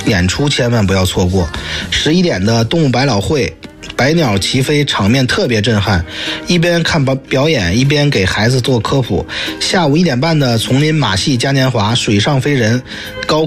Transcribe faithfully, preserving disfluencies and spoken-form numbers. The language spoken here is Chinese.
演出千万不要错过。十一点的动物百老汇，百鸟齐飞，场面特别震撼，一边看表演一边给孩子做科普。下午一点半的丛林马戏嘉年华，水上飞人，高